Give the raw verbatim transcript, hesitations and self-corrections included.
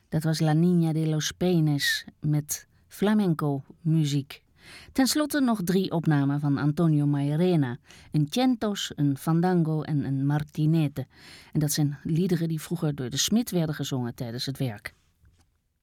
Dat was La Niña de los Peines met flamenco-muziek. Ten slotte nog drie opnamen van Antonio Mairena. Een centos, een fandango en een martinete. En dat zijn liederen die vroeger door de Smit werden gezongen tijdens het werk.